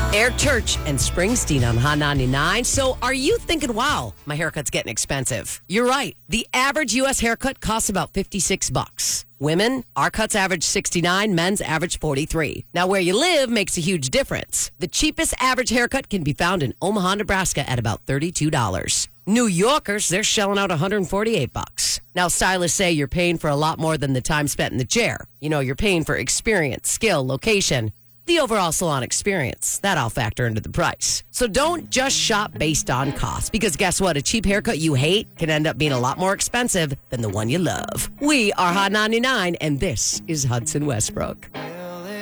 Eric Church and Springsteen on Hot 99. So are you thinking, wow, my haircut's getting expensive? You're right. The average U.S. haircut costs about $56. Women, our cuts average $69, men's average $43. Now, where you live makes a huge difference. The cheapest average haircut can be found in Omaha, Nebraska at about $32. New Yorkers, they're shelling out $148. Now, stylists say you're paying for a lot more than the time spent in the chair. You know, you're paying for experience, skill, location, the overall salon experience. That all factor into the price. So don't just shop based on cost, because guess what? A cheap haircut you hate can end up being a lot more expensive than the one you love. We are Hot 99, and this is Hudson Westbrook.